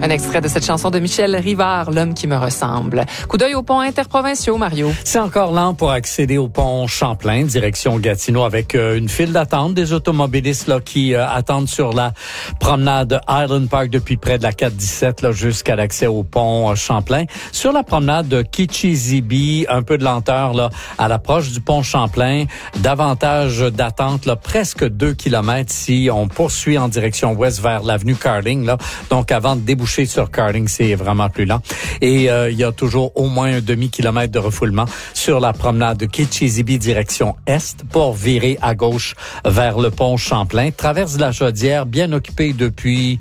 Un extrait de cette chanson de Michel Rivard, L'homme qui me ressemble. Coup d'œil aux ponts interprovinciaux, Mario. C'est encore lent pour accéder au pont Champlain, direction Gatineau, avec une file d'attente des automobilistes là, qui attendent sur la promenade Highland Park depuis près de la 417 là, jusqu'à l'accès au pont Champlain. Sur la promenade de Kichizibi, un peu de lenteur là, à l'approche du pont Champlain, davantage d'attente, là, presque 2 kilomètres si on poursuit en direction ouest vers l'avenue Carling. Là. Donc avant de déboucher sur Carling, c'est vraiment plus lent. Et il y a toujours au moins un demi-kilomètre de refoulement sur la promenade de Kichizibi direction est pour virer à gauche vers le pont Champlain. Traverse de la Chaudière, bien occupé depuis